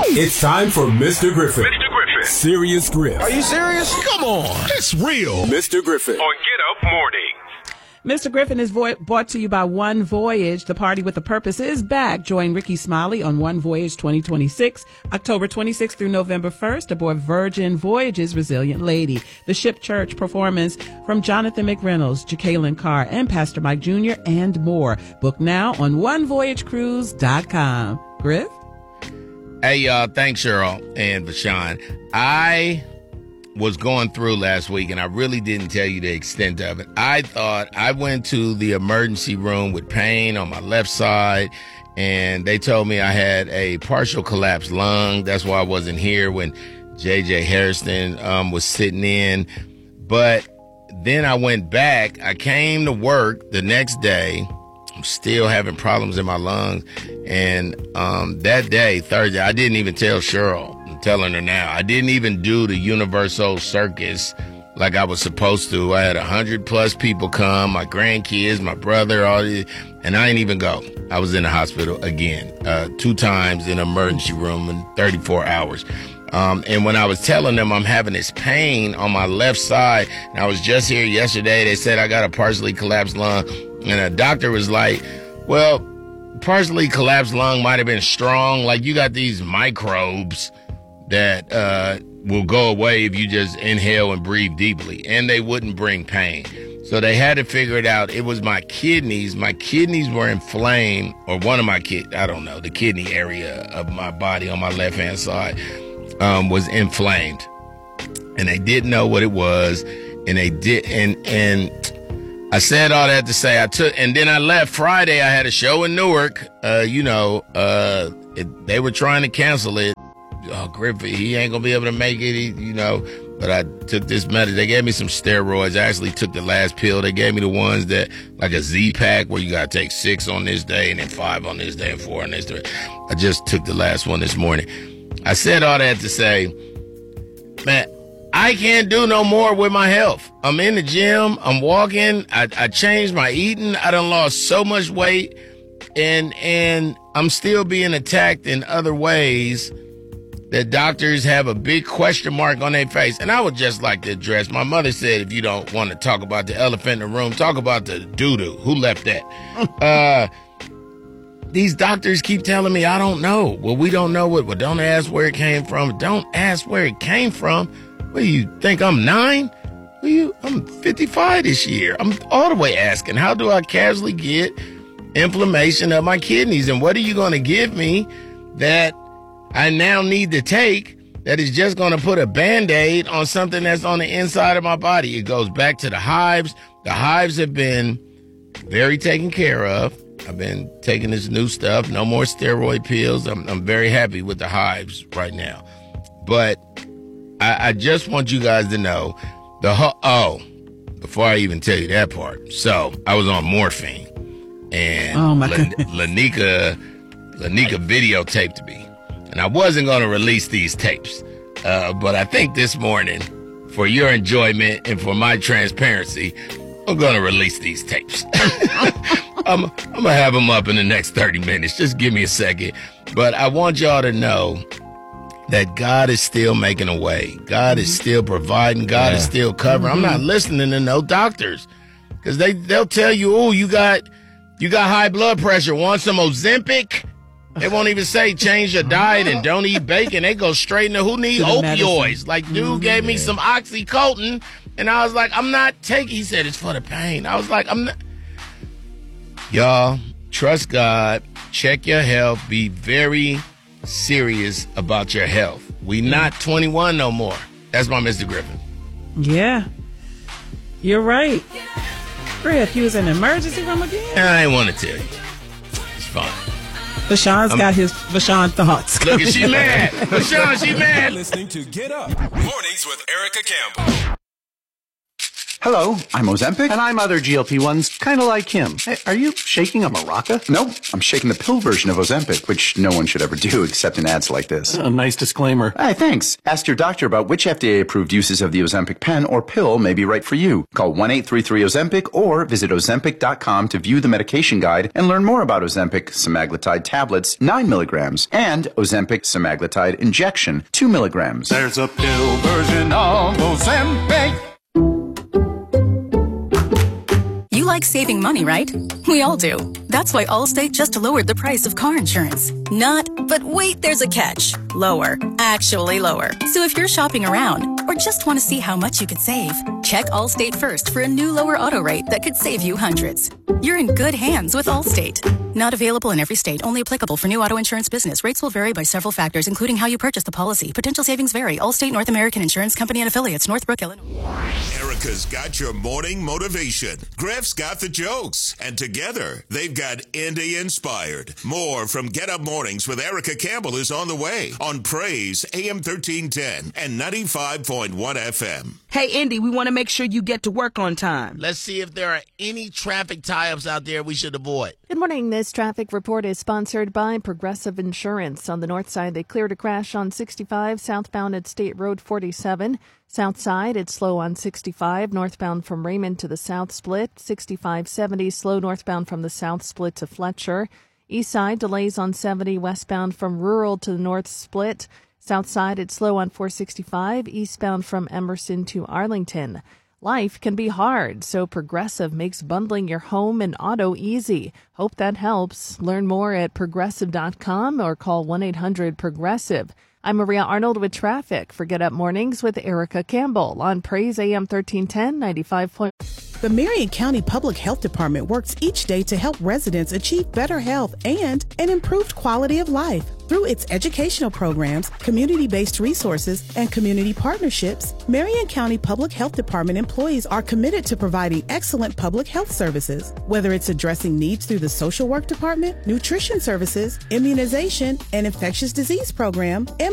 It's time for Mr. Griffin. Mr. Griffin. Serious Griff. Are you serious? Come on. It's real. Mr. Griffin. On Get Up Mornings. Mr. Griffin is brought to you by One Voyage. The Party with a Purpose is back. Join Ricky Smiley on One Voyage 2026, October 26th through November 1st aboard Virgin Voyage's Resilient Lady. The Ship Church performance from Jonathan McReynolds, Jacqueline Carr, and Pastor Mike Jr., and more. Book now on onevoyagecruise.com. Griff? Hey, y'all. Thanks, Cheryl and Vashawn. I was going through last week, and I really didn't tell you the extent of it. I thought I went to the emergency room with pain on my left side, and they told me I had a partial collapsed lung. That's why I wasn't here when J.J. Harrison was sitting in. But then I went back. I came to work the next day. I'm still having problems in my lungs. And that day, Thursday, I didn't even tell Cheryl. I'm telling her now. I didn't even do the Universal Circus like I was supposed to. I had 100+ people come, my grandkids, my brother, all these, and I didn't even go. I was in the hospital again, 2 times in an emergency room in 34 hours. And when I was telling them I'm having this pain on my left side, and I was just here yesterday, they said I got a partially collapsed lung, and a doctor was like, well, partially collapsed lung might have been strong. Like, you got these microbes that will go away if you just inhale and breathe deeply, and they wouldn't bring pain. So they had to figure it out. It was my kidneys. My kidneys were inflamed, or one of my I don't know, the kidney area of my body on my left-hand side was inflamed. And they didn't know what it was, and they did, and I said all that to say and then I left Friday. I had a show in Newark. They were trying to cancel it. Oh, Griffith, he ain't gonna be able to make it, but I took this medicine. They gave me some steroids. I actually took the last pill. They gave me the ones that, like a Z-Pack, where you gotta take 6 on this day, and then 5 on this day, and 4 on this day. I just took the last one this morning. I said all that to say, man, I can't do no more with my health. I'm in the gym. I'm walking. I changed my eating. I done lost so much weight, and I'm still being attacked in other ways that doctors have a big question mark on their face. And I would just like to address, my mother said, if you don't want to talk about the elephant in the room, talk about the doo-doo. Who left that? These doctors keep telling me, I don't know. Well, we don't know well, don't ask where it came from. Don't ask where it came from. What do you think, I'm 9? I'm 55 this year. I'm all the way asking, how do I casually get inflammation of my kidneys? And what are you going to give me that I now need to take that is just going to put a Band-Aid on something that's on the inside of my body? It goes back to the hives. The hives have been very taken care of. I've been taking this new stuff, no more steroid pills. I'm very happy with the hives right now. But I just want you guys to know, before I even tell you that part. So I was on morphine, and Lanika videotaped me. And I wasn't going to release these tapes, but I think this morning, for your enjoyment and for my transparency, I'm going to release these tapes. I'm going to have them up in the next 30 minutes. Just give me a second. But I want y'all to know that God is still making a way. God is still providing. God is still covering. I'm not listening to no doctors, because they'll tell you, oh, you got high blood pressure. Want some Ozempic? They won't even say change your diet and don't eat bacon. They go straight into who needs opioids. Medicine. Like, dude gave me some Oxycontin, and I was like, I'm not taking. He said it's for the pain. I was like, I'm not. Y'all, trust God. Check your health. Be very serious about your health. We not 21 no more. That's my Mr. Griffin. Yeah, you're right. Griff, you was in the emergency room again? I ain't want to tell you. It's fine. Vashawn's got his Vashawn thoughts. Look, she mad. Vashawn, she mad. Listening to Get Up Mornings with Erica Campbell. Hello, I'm Ozempic. And I'm other GLP-1s, kind of like him. Hey, are you shaking a maraca? Nope, I'm shaking the pill version of Ozempic, which no one should ever do except in ads like this. A nice disclaimer. Hey, thanks. Ask your doctor about which FDA-approved uses of the Ozempic pen or pill may be right for you. Call 1-833-OZEMPIC or visit Ozempic.com to view the medication guide and learn more about Ozempic semaglutide tablets, 9 milligrams, and Ozempic semaglutide injection, 2 milligrams. There's a pill version of Ozempic. You like saving money, right? We all do. That's why Allstate just lowered the price of car insurance. Not, but wait, there's a catch. Lower. Actually lower. So if you're shopping around or just want to see how much you could save, check Allstate first for a new lower auto rate that could save you hundreds. You're in good hands with Allstate. Not available in every state. Only applicable for new auto insurance business. Rates will vary by several factors, including how you purchase the policy. Potential savings vary. Allstate North American Insurance Company and Affiliates, Northbrook, Illinois. Erica's got your morning motivation. Griff's got the jokes. And together, they've got Indy Inspired. More from Get Up Mornings with Erica Campbell is on the way on Praise AM 1310 and 95.1 FM. Hey, Indy, we want to make sure you get to work on time. Let's see if there are any traffic tie-ups out there we should avoid. Good morning. This traffic report is sponsored by Progressive Insurance. On the north side, they cleared a crash on 65 southbound at State Road 47. South side, it's slow on 65 northbound from Raymond to the South Split. 65-70 slow northbound from the South Split to Fletcher. East side, delays on 70 westbound from Rural to the North Split. South side, it's slow on 465 eastbound from Emerson to Arlington. Life can be hard, so Progressive makes bundling your home and auto easy. Hope that helps. Learn more at Progressive.com or call 1-800-PROGRESSIVE. I'm Maria Arnold with traffic for Get Up Mornings with Erica Campbell on Praise AM 1310 95. The Marion County Public Health Department works each day to help residents achieve better health and an improved quality of life. Through its educational programs, community-based resources, and community partnerships, Marion County Public Health Department employees are committed to providing excellent public health services. Whether it's addressing needs through the social work department, nutrition services, immunization, and infectious disease program,